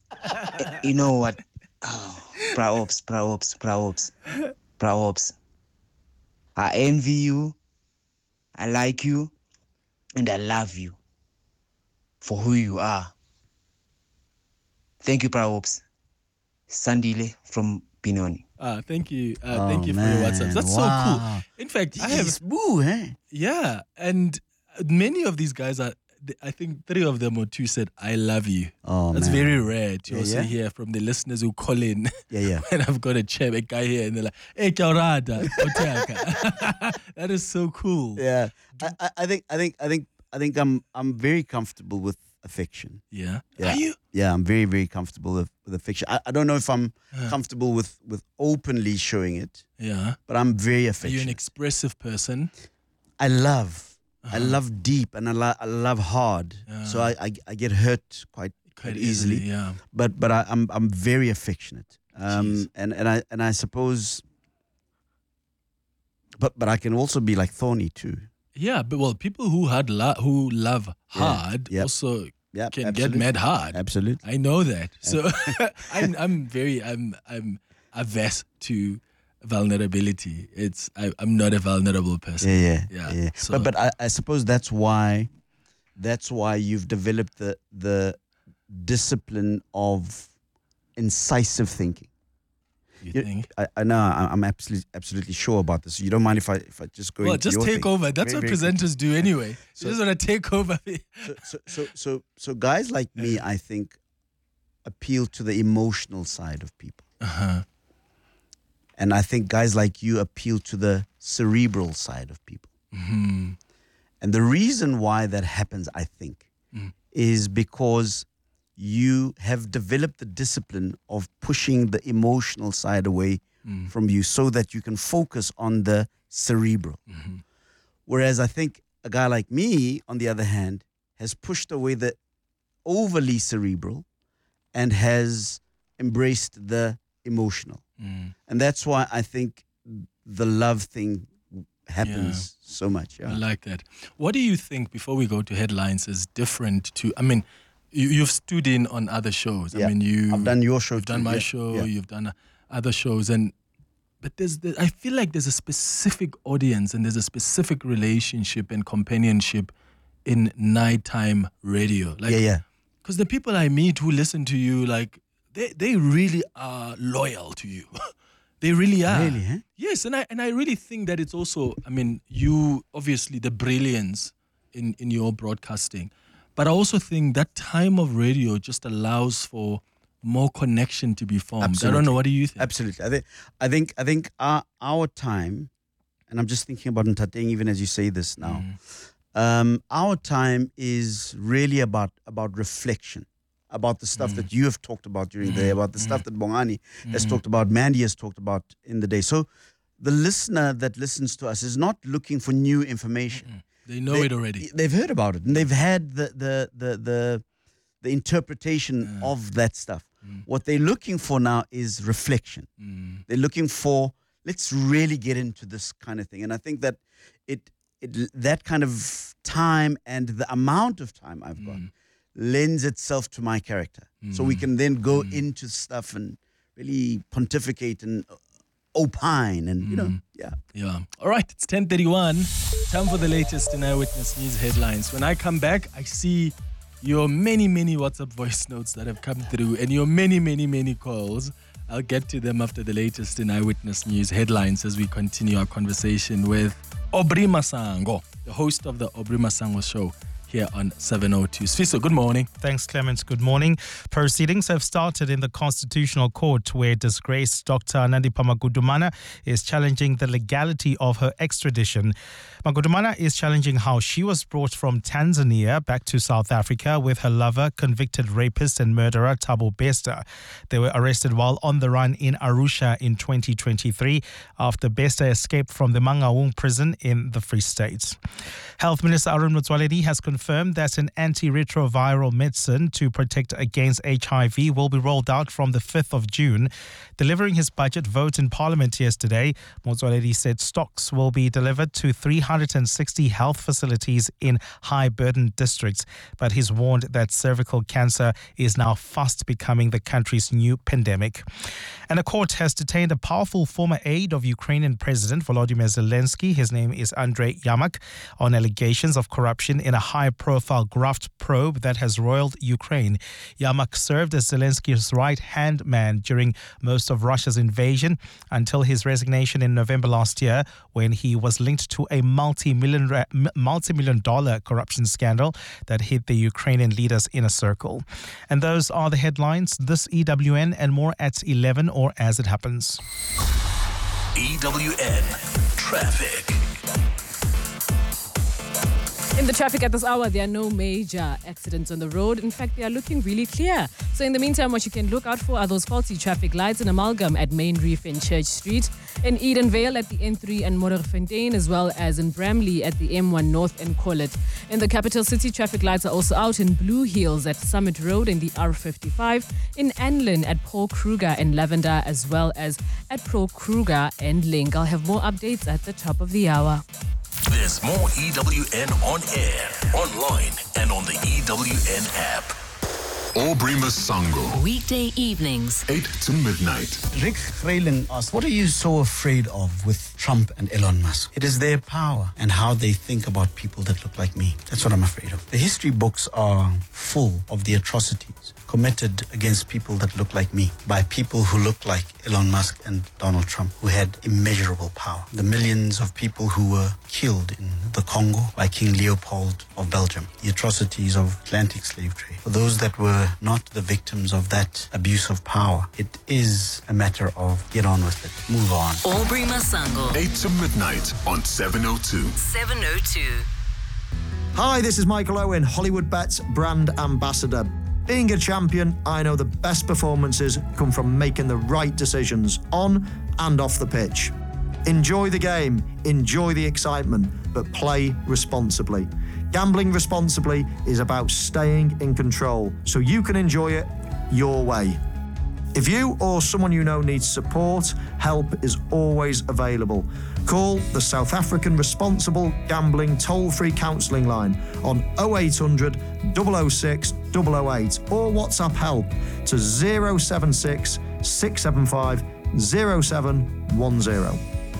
You know what? Oh, Praops. I envy you, I like you, and I love you for who you are. Thank you, Praops. Sandile from Pinoni. Thank you. Thank Oh you for your WhatsApps. man, That's so cool. wow. In fact, I have Jeez, boo, eh? yeah, and many of these guys are. I think 3 of them or 2 said, "I love you." Oh That's man. very rare to Yeah, also yeah. hear from the listeners who call in. Yeah. When I've got a guy here and they're like, "Hey, Kaurada, that is so cool. Yeah. I think I'm very comfortable with affection. Yeah. Yeah. Are you? Yeah, I'm very, very comfortable with affection. I don't know if I'm comfortable with openly showing it, Yeah. but I'm very Are you an affectionate. expressive person? I love deep and I love hard. So I get hurt quite easily. Yeah. But I'm very affectionate. And I suppose but I can also be like thorny too. Yeah, but well, people who who love hard Yep. also Yep, can absolutely. get mad hard. Absolutely. I know that. So I'm averse to vulnerability. I'm not a vulnerable person. Yeah. So, But I suppose that's why you've developed the discipline of incisive thinking. you think? I know I'm absolutely sure about this. You don't mind if I just go Well, into just your take thing? over. That's Very, what very quickly. presenters do anyway. So- You just want to take over. So guys like me, I think, appeal to the emotional side of people. And I think guys like you appeal to the cerebral side of people. And the reason why that happens, I think, is because you have developed the discipline of pushing the emotional side away from you so that you can focus on the cerebral. Whereas I think a guy like me, on the other hand, has pushed away the overly cerebral and has embraced the emotional. And that's why I think the love thing happens so much. I like that. What do you think, before we go to headlines, is different to, I mean, you've stood in on other shows. Yeah. I mean, I've done your show you've too. done my Yeah. show, Yeah. you've done other shows, but I feel like there's a specific audience and there's a specific relationship and companionship in nighttime radio. Like, Yeah. because the people I meet who listen to you, like, they really are loyal to you. They really are. Really, huh? Yes, and I really think that it's also, I mean, you, obviously, the brilliance in your broadcasting, but I also think that time of radio just allows for more connection to be formed. I don't Absolutely. know, what do you think? Absolutely. I think our time, and I'm just thinking about Ntateng even as you say this now. Our time is really about reflection, about the stuff that you have talked about during the day, about the stuff that Bongani has talked about, Mandy has talked about in the day. So the listener that listens to us is not looking for new information. They know it already. They've heard about it and they've had the interpretation of that stuff. What they're looking for now is reflection. They're looking for, let's really get into this kind of thing. And I think that that kind of time and the amount of time I've got lends itself to my character. So we can then go into stuff and really pontificate and opine and, Yeah. All right, it's 10:31. Time for the latest in Eyewitness News headlines. When I come back, I see your many, many WhatsApp voice notes that have come through and your many, many, many calls. I'll get to them after the latest in Eyewitness News headlines as we continue our conversation with Aubrey Masango, the host of the Aubrey Masango Show here on 702. Sfiso, good morning. Thanks, Clemens. Good morning. Proceedings have started in the Constitutional Court where disgraced Dr. Nandipha Magudumana is challenging the legality of her extradition. Magudumana is challenging how she was brought from Tanzania back to South Africa with her lover, convicted rapist and murderer Thabo Bester. They were arrested while on the run in Arusha in 2023 after Bester escaped from the Mangaung prison in the Free State. Health Minister Arun Motsoaledi has confirmed confirmed that an antiretroviral medicine to protect against HIV will be rolled out from the 5th of June. Delivering his budget vote in Parliament yesterday, Motsoaledi said stocks will be delivered to 360 health facilities in high-burden districts, but he's warned that cervical cancer is now fast becoming the country's new pandemic. And a court has detained a powerful former aide of Ukrainian President Volodymyr Zelensky. His name is Andrei Yamak, on allegations of corruption in a high-profile graft probe that has roiled Ukraine. Yamak served as Zelensky's right-hand man during most of Russia's invasion until his resignation in November last year, when he was linked to a multi-million dollar corruption scandal that hit the Ukrainian leader's inner circle. And those are the headlines. This EWN and more at 11 or as it happens. EWN Traffic. In the traffic at this hour, there are no major accidents on the road. In fact, they are looking really clear. So in the meantime, what you can look out for are those faulty traffic lights in Amalgam at Main Reef and Church Street, in Edenvale at the N3 and Modderfontein, as well as in Bramley at the M1 North and Collet. In the capital city, traffic lights are also out in Blue Hills at Summit Road in the R55, in Anlin at Paul Kruger and Lavender, as well as at Paul Kruger and Link. I'll have more updates at the top of the hour. There's more EWN on air, online, and on the EWN app. Aubrey Masango. Weekday evenings. 8 to midnight. Rick Grayling asked, what are you so afraid of with Trump and Elon Musk? It is their power and how they think about people that look like me. That's what I'm afraid of. The history books are full of the atrocities committed against people that look like me by people who look like Elon Musk and Donald Trump, who had immeasurable power. The millions of people who were killed in the Congo by King Leopold of Belgium. The atrocities of Atlantic slave trade. For those that were not the victims of that abuse of power, it is a matter of get on with it, move on. Aubrey Masango. 8 to midnight on 702. 702. Hi, this is Michael Owen, Hollywood Bets brand ambassador. Being a champion, I know the best performances come from making the right decisions on and off the pitch. Enjoy the game, enjoy the excitement, but play responsibly. Gambling responsibly is about staying in control so you can enjoy it your way. If you or someone you know needs support, help is always available. Call the South African Responsible Gambling toll-free counselling line on 0800 006 008 or WhatsApp help to 076 675 0710.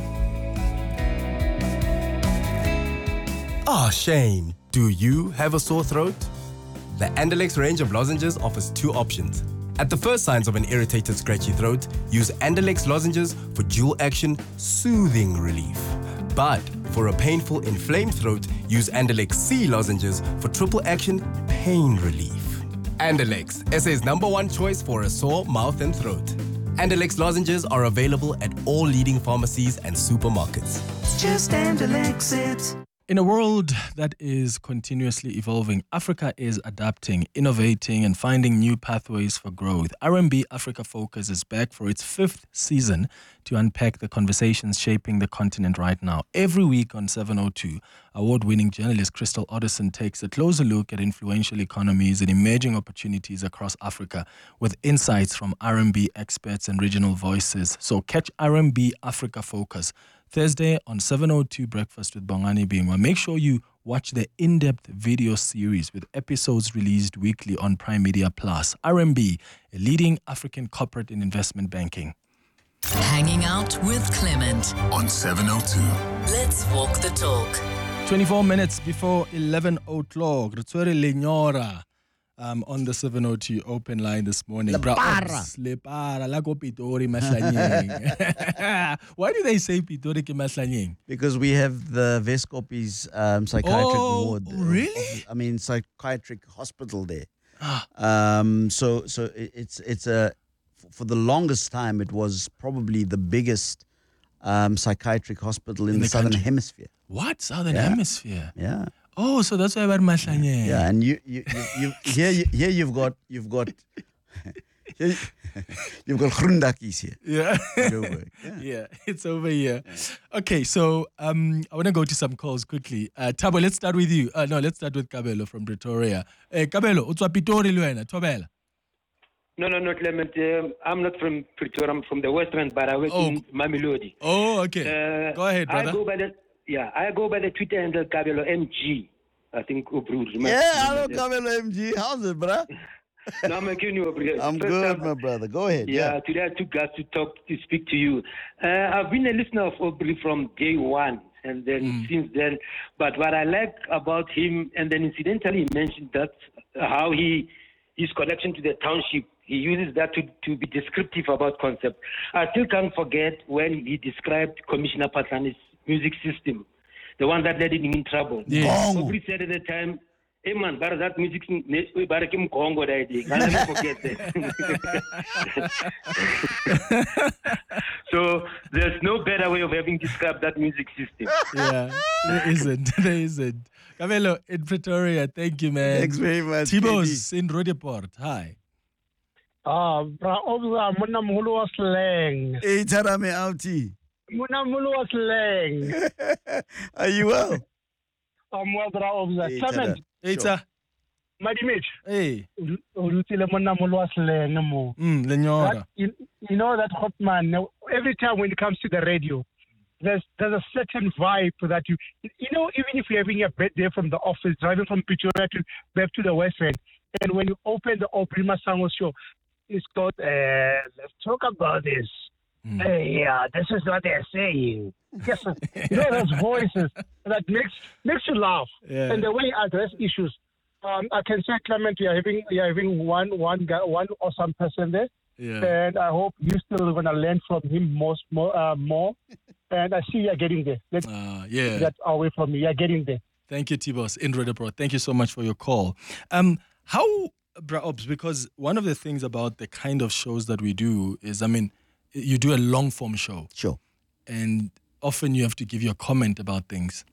Ah, Shane, do you have a sore throat? The Andalex range of lozenges offers two options. At the first signs of an irritated, scratchy throat, use Andalex lozenges for dual-action soothing relief. But for a painful, inflamed throat, use Andalex C lozenges for triple-action pain relief. Andalex, SA's #1 choice for a sore mouth and throat. Andalex lozenges are available at all leading pharmacies and supermarkets. Just Andalex it. In a world that is continuously evolving, Africa is adapting, innovating, and finding new pathways for growth. RMB Africa Focus is back for its 5th season to unpack the conversations shaping the continent right now. Every week on 702, award-winning journalist Crystal Otterson takes a closer look at influential economies and emerging opportunities across Africa with insights from RMB experts and regional voices. So catch RMB Africa Focus Thursday on 702 Breakfast with Bongani Bingwa. Make sure you watch the in-depth video series with episodes released weekly on Prime Media Plus. RMB, a leading African corporate and investment banking. Hanging out with Clement on 702. Let's walk the talk. 24 minutes before 11 o'clock. Ritswere Lenyora. On the 702 open line this morning. Lepara. La go Pitori Mahlanyeng. Why do they say Pitori ke Mahlanyeng? Because we have the Vescopi's psychiatric ward. Really? Psychiatric hospital there. So it's a, for the longest time, it was probably the biggest psychiatric hospital in the Southern Hemisphere. What? Southern Hemisphere? Yeah. Oh, so that's why about Mahlanyeng. Yeah, and you here you've got You've got groendakkies here. Yeah. Joburg. Yeah, it's over here. Okay, so I want to go to some calls quickly. Thabo, let's start with you. No, let's start with Kabelo from Pretoria. Kabelo, utswa Pitori le wena, thobela. No, Clement. I'm not from Pretoria. I'm from the West Rand, but I work in Mamelodi. Oh, okay. Go ahead, brother. I go by the Twitter handle Kabelo MG. I think Obru. Hello, Kabelo MG. How's it, bruh? No, I'm kidding you, Obru. I'm good, my brother. Go ahead. Yeah, today I took guys to speak to you. I've been a listener of Obru from day one, and then since then. But what I like about him, and then incidentally he mentioned that how his connection to the township. He uses that to be descriptive about concept. I still can't forget when he described Commissioner Patlani's music system, the one that led him in trouble. Yes. He said at the time, hey man, but that music, we better keep Congo that idea. Can't never forget that. So there's no better way of having described that music system. Yeah, there isn't. Kabelo in Pretoria, thank you, man. Thanks very much. Tibos in Roodepoort, hi. Bra obza mona mhulu wa slang. Hey, Tarame Auti. Mona mhulu wa slang. Are you well? I'm well, bra obza. Clement. Hey, sir. Madimich. Hey. Ulutile mona mhulu wa slang mo. Lenyora. You know that hot man. Every time when it comes to the radio, there's a certain vibe that you know, even if you're having a bad day from the office, driving from Pretoria back to the West End, and when you open the Obrima Sango show, it's called, let's talk about this. Hey, yeah, this is what they're saying. Yes, you know those voices that makes you laugh. Yeah. And the way you address issues. I can say, Clement, you're having one awesome person there. Yeah. And I hope you're still going to learn from him more. And I see you're getting there. Let's get away from me. You're getting there. Thank you, Tibos in Roodepoort. Thank you so much for your call. How, Bra Obs, because one of the things about the kind of shows that we do is, I mean, you do a long form show. Sure. And often you have to give your comment about things.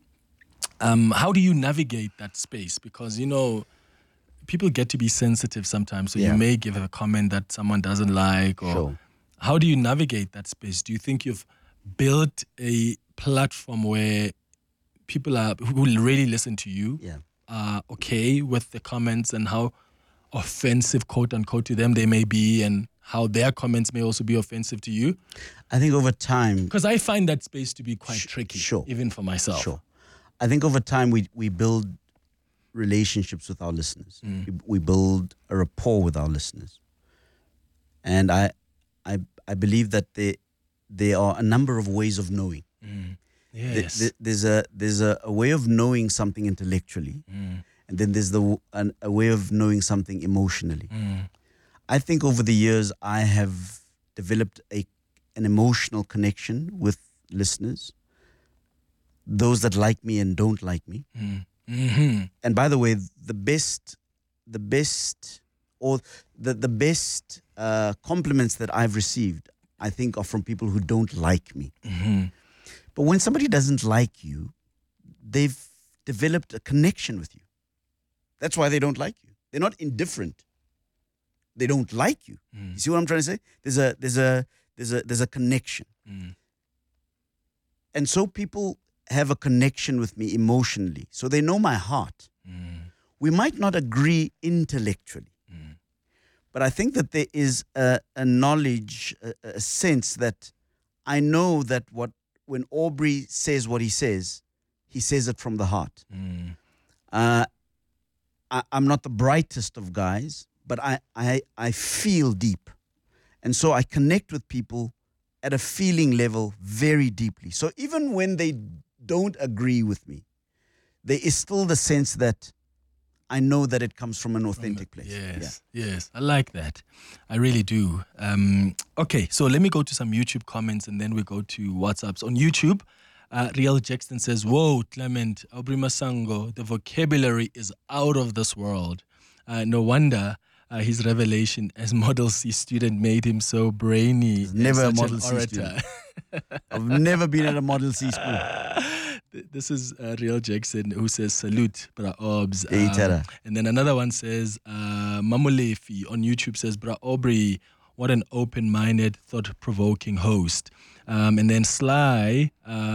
How do you navigate that space? Because, you know, people get to be sensitive sometimes. So you may give a comment that someone doesn't like. Or how do you navigate that space? Do you think you've built a platform where people who will really listen to you are okay with the comments and how offensive, quote unquote, to them they may be, and how their comments may also be offensive to you? I think over time, because I find that space to be quite tricky, even for myself. Sure. I think over time we build relationships with our listeners. We build a rapport with our listeners, and I believe that there are a number of ways of knowing. Yes. There's a way of knowing something intellectually, and then there's a way of knowing something emotionally. I think over the years I have developed an emotional connection with listeners, those that like me and don't like me. And by the way, the best compliments that I've received, I think, are from people who don't like me. But when somebody doesn't like you, they've developed a connection with you. That's why they don't like you. They're not indifferent. They don't like you. You see what I'm trying to say? There's a connection. And so people have a connection with me emotionally. So they know my heart. We might not agree intellectually. But I think that there is a knowledge, a sense that I know that when Aubrey says what he says it from the heart. I'm not the brightest of guys, but I feel deep. And so I connect with people at a feeling level very deeply. So even when they don't agree with me, there is still the sense that I know that it comes from an authentic place. Yes. I like that. I really do. Okay, so let me go to some YouTube comments and then we go to WhatsApps. On YouTube, Real Jackson says, "Whoa, Clement, Aubrey Masango, the vocabulary is out of this world. No wonder his revelation as Model C student made him so brainy." Never a Model C student. I've never been at a Model C school. This is Real Jackson who says, salute, Bra Obs. Hey, Tara. And then another one says, Mamulefi on YouTube says, Bra Aubrey, what an open-minded, thought-provoking host. And then Sly,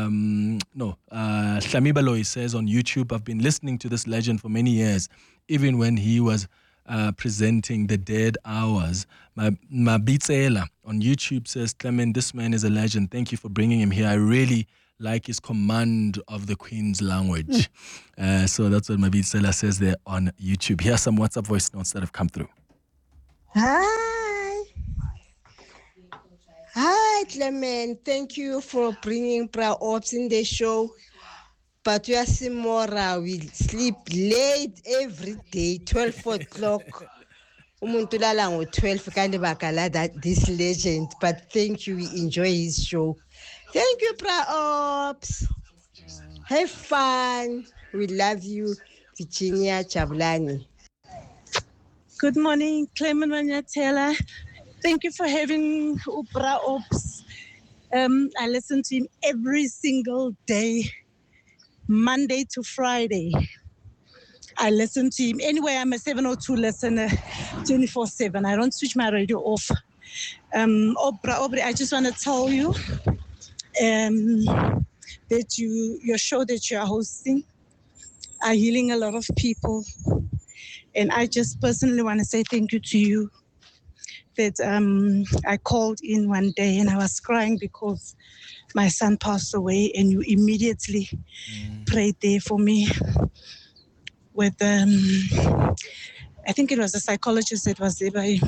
Shamibaloy says on YouTube, I've been listening to this legend for many years, even when he was presenting the Dead Hours. Mabitsela on YouTube says, Clement, this man is a legend. Thank you for bringing him here. I really like his command of the Queen's language. So that's what Mabitsela says there on YouTube. Here are some WhatsApp voice notes that have come through. Hi, Clement. Thank you for bringing Bra Ops in the show. But we are Simora. We sleep late every day, 12 o'clock. Umuntu lala ngo-12 kanti bakala that this legend. But thank you. We enjoy his show. Thank you, Bra Ops. Have fun. We love you, Virginia Chabulani. Good morning, Clement Manyatela. Thank you for having Bra Ops. I listen to him every single day, Monday to Friday. I listen to him anyway. I'm a 702 listener, 24/7. I don't switch my radio off. Aubrey, I just want to tell you that your show that you are hosting are healing a lot of people. And I just personally want to say thank you to you that I called in one day and I was crying because my son passed away, and you immediately prayed there for me with, I think it was a psychologist that was there by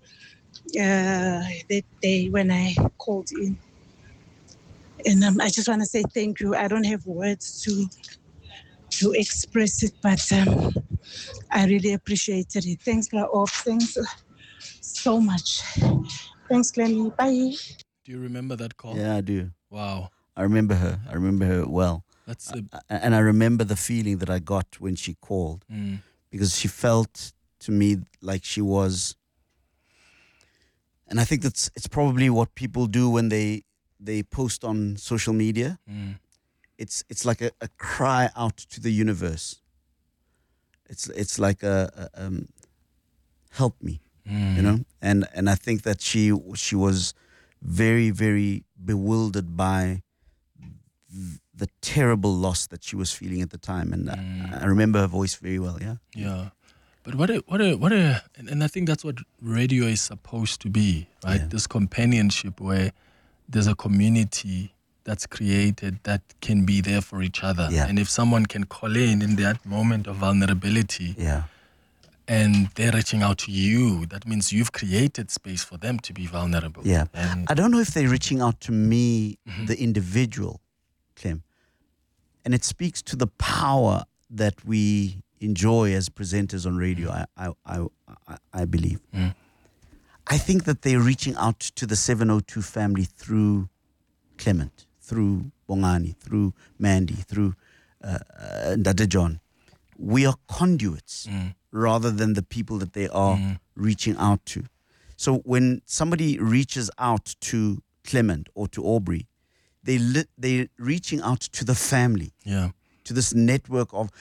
that day when I called in. And I just want to say thank you. I don't have words to express it, but I really appreciated it. Thanks, Bra. Thanks so much. Thanks, Glennie. Bye. Do you remember that call? Yeah, I do. Wow. I remember her. I remember her well. And I remember the feeling that I got when she called, because she felt to me like she was. And I think it's probably what people do when they post on social media. It's like a cry out to the universe. It's like a help me, you know. And I think that she was very, very bewildered by the terrible loss that she was feeling at the time, and I remember her voice very well. Yeah. Yeah. But what a, and I think that's what radio is supposed to be, right? Yeah. This companionship where there's a community that's created that can be there for each other. Yeah. And if someone can call in that moment of vulnerability, yeah, and they're reaching out to you, that means you've created space for them to be vulnerable. Yeah. And I don't know if they're reaching out to me, the individual, Clem. And it speaks to the power that we enjoy as presenters on radio, I believe. I think that they're reaching out to the 702 family through Clement, through Bongani, through Mandy, through Ndade John. We are conduits rather than the people that they are reaching out to. So when somebody reaches out to Clement or to Aubrey, they're reaching out to the family, to this network of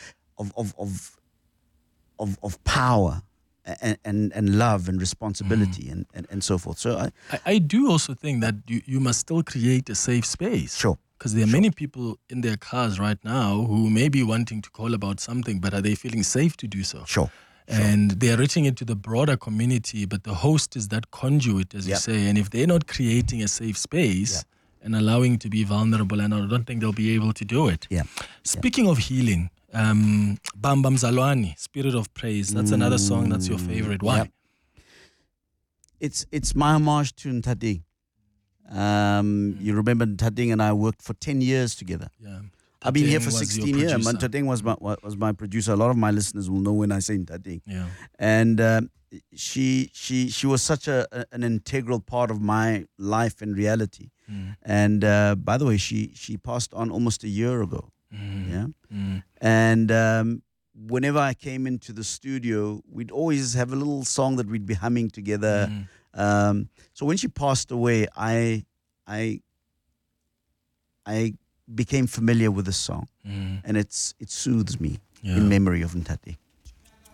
power and love and responsibility and so forth. So I do also think that you must still create a safe space. Sure. Because there are many people in their cars right now who may be wanting to call about something, but are they feeling safe to do so? Sure. And they are reaching into the broader community, but the host is that conduit, as you say. And if they're not creating a safe space and allowing to be vulnerable, and I don't think they'll be able to do it. Yeah. Speaking of healing, Bam Bam Zalwani, Spirit of Praise. That's another song that's your favorite. Why? Yep. It's my homage to Ntading. You remember Ntading and I worked for 10 years together. Yeah. I've been here for 16 years. Ntading was my producer. A lot of my listeners will know when I say Ntading. Yeah. And she was such an integral part of my life and reality. And by the way, she passed on almost a year ago. And whenever I came into the studio, we'd always have a little song that we'd be humming together. So when she passed away, I became familiar with the song, and it soothes me in memory of Ntate.